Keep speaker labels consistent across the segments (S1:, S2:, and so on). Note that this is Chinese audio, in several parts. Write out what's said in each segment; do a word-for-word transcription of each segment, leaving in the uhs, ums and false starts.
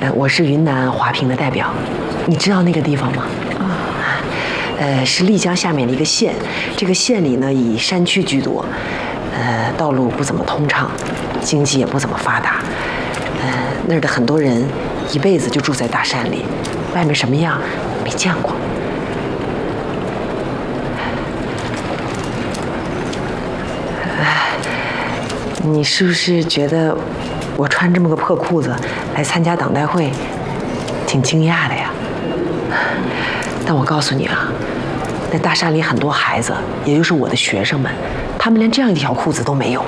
S1: 呃，我是云南华坪的代表，你知道那个地方吗？啊，呃，是丽江下面的一个县，这个县里呢以山区居多，呃，道路不怎么通畅，经济也不怎么发达，呃，那儿的很多人一辈子就住在大山里，外面什么样没见过。你是不是觉得我穿这么个破裤子来参加党代会，挺惊讶的呀？但我告诉你啊，那大山里很多孩子，也就是我的学生们，他们连这样一条裤子都没有。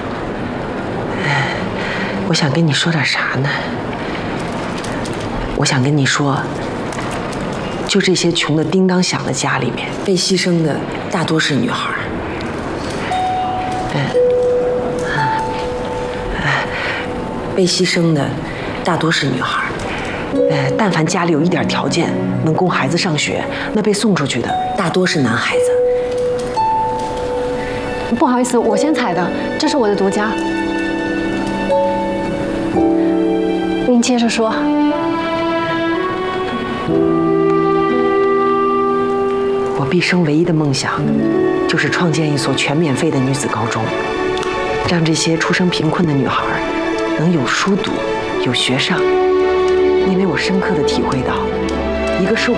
S1: 我想跟你说点啥呢？我想跟你说，就这些穷得叮当响的家里面，被牺牲的大多是女孩。嗯。被牺牲的大多是女孩，呃，但凡家里有一点条件，能供孩子上学，那被送出去的大多是男孩子。
S2: 不好意思，我先踩的，这是我的独家。您接着说。
S1: 我毕生唯一的梦想，就是创建一所全免费的女子高中，让这些出生贫困的女孩能有书读，有学上，因为我深刻地体会到，一个受